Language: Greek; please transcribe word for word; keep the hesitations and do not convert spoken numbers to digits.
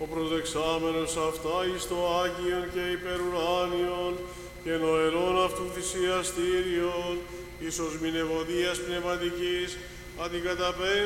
ο προσδεξάμενος αυτά εις το Άγιον και υπερουράνιον και νοερών αυτού θυσιαστήριον, εις ως μηνευωδίας πνευματικής, αντικαταπέμπει